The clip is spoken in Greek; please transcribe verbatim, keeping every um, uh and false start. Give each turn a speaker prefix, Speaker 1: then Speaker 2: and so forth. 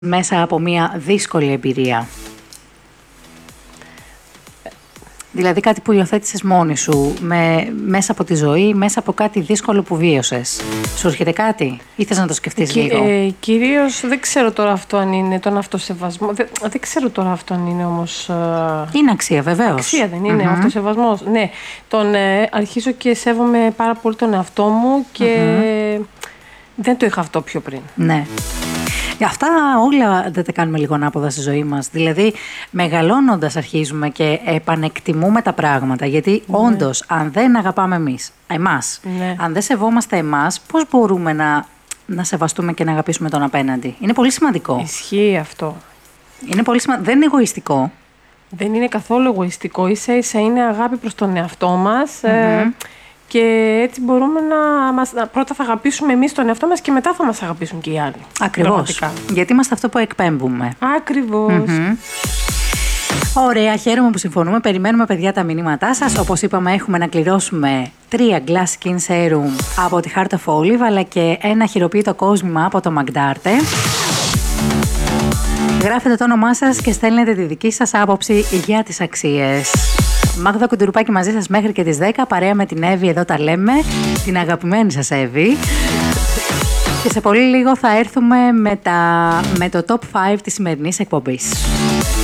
Speaker 1: μέσα από μια δύσκολη εμπειρία. Δηλαδή κάτι που υιοθέτησες μόνη σου, με, μέσα από τη ζωή, μέσα από κάτι δύσκολο που βίωσες. Σου έρχεται κάτι ή θες να το σκεφτείς
Speaker 2: Κι,
Speaker 1: λίγο?
Speaker 2: Ε, κυρίως δεν ξέρω τώρα αυτό αν είναι τον αυτοσεβασμό. Δεν, δεν ξέρω τώρα αυτό αν είναι όμως...
Speaker 1: Είναι αξία βεβαίως.
Speaker 2: Αξία δεν είναι,
Speaker 1: mm-hmm.
Speaker 2: ο αυτοσεβασμός. Ναι, τον, ε, αρχίζω και σέβομαι πάρα πολύ τον εαυτό μου και mm-hmm. δεν το είχα αυτό πιο πριν.
Speaker 1: Ναι. Αυτά όλα δεν τα κάνουμε λίγο ανάποδα στη ζωή μας. Δηλαδή, μεγαλώνοντας αρχίζουμε και επανεκτιμούμε τα πράγματα. Γιατί ναι. όντως, αν δεν αγαπάμε εμείς, εμάς,
Speaker 2: ναι.
Speaker 1: αν δεν σεβόμαστε εμάς, πώς μπορούμε να, να σεβαστούμε και να αγαπήσουμε τον απέναντι? Είναι πολύ σημαντικό.
Speaker 2: Ισχύει αυτό. Είναι
Speaker 1: πολύ σημα... Δεν είναι εγωιστικό.
Speaker 2: Δεν είναι καθόλου εγωιστικό. Ίσα ίσα είναι αγάπη προς τον εαυτό μας. Mm-hmm. Ε, Και έτσι μπορούμε να, μας, να πρώτα θα αγαπήσουμε εμείς τον εαυτό μας και μετά θα μας αγαπήσουν και οι άλλοι.
Speaker 1: Ακριβώς. Πραγματικά. Γιατί είμαστε αυτό που εκπέμπουμε.
Speaker 2: Ακριβώς.
Speaker 1: Mm-hmm. Ωραία, χαίρομαι που συμφωνούμε. Περιμένουμε, παιδιά, τα μηνύματά σας. Όπως είπαμε, έχουμε να κληρώσουμε τρία Glass Skin Serum από τη Heart of Olive, αλλά και ένα χειροποίητο κόσμημα από το Magdarte. Γράφετε το όνομά σας και στέλνετε τη δική σας άποψη για τις αξίες. Μάγδα Κουντουρουπάκη μαζί σας μέχρι και τις δέκα, παρέα με την Εύη, εδώ τα λέμε, την αγαπημένη σας Εύη. Και σε πολύ λίγο θα έρθουμε με, τα, με το top πέντε της σημερινής εκπομπής.